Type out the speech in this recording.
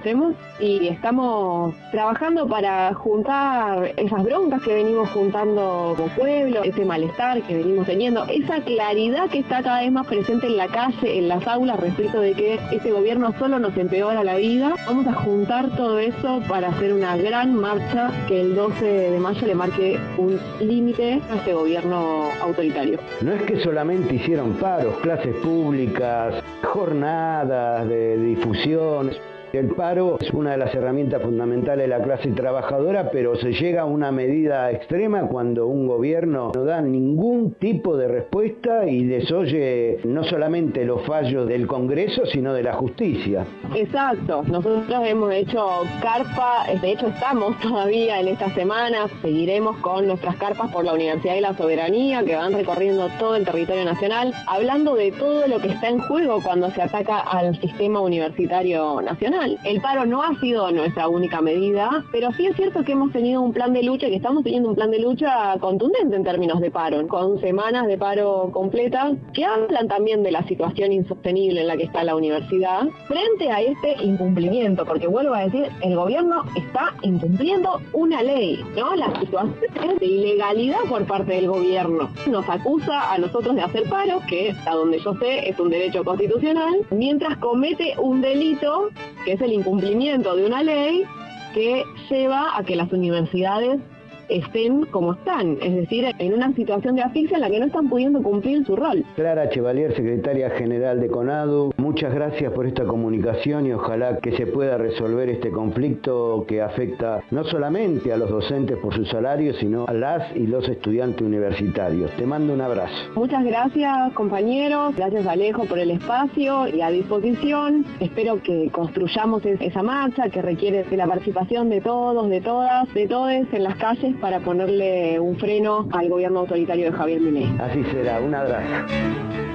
conocemos, y estamos trabajando para juntar esas broncas que venimos juntando como pueblo, ese malestar que venimos teniendo, esa claridad que está cada vez más presente en la calle, en las aulas, respecto de que este gobierno solo nos empeora la vida. Vamos a juntar todo eso para hacer una gran marcha que el 12 de mayo le marque un límite a este gobierno autoritario. No es que solamente hicieron paros, clases públicas, jornadas de difusión. El paro es una de las herramientas fundamentales de la clase trabajadora, pero se llega a una medida extrema cuando un gobierno no da ningún tipo de respuesta y desoye no solamente los fallos del Congreso, sino de la justicia. Exacto, nosotros hemos hecho carpa, de hecho estamos todavía en estas semanas, seguiremos con nuestras carpas por la Universidad de la Soberanía, que van recorriendo todo el territorio nacional, hablando de todo lo que está en juego cuando se ataca al sistema universitario nacional. El paro no ha sido nuestra única medida, pero sí es cierto que hemos tenido un plan de lucha, que estamos teniendo un plan de lucha contundente en términos de paro, con semanas de paro completas, que hablan también de la situación insostenible en la que está la universidad, frente a este incumplimiento, porque vuelvo a decir, el gobierno está incumpliendo una ley, ¿no? La situación de ilegalidad por parte del gobierno. Nos acusa a nosotros de hacer paro, que hasta donde yo sé es un derecho constitucional, mientras comete un delito que es el incumplimiento de una ley que lleva a que las universidades estén como están, es decir, en una situación de asfixia en la que no están pudiendo cumplir su rol. Clara Chevalier, secretaria general de CONADU, muchas gracias por esta comunicación y ojalá que se pueda resolver este conflicto que afecta no solamente a los docentes por su salario, sino a las y los estudiantes universitarios. Te mando un abrazo. Muchas gracias, compañeros, gracias Alejo por el espacio y a disposición. Espero que construyamos esa marcha que requiere de la participación de todos, de todas, de todes en las calles para ponerle un freno al gobierno autoritario de Javier Milei. Así será, un abrazo.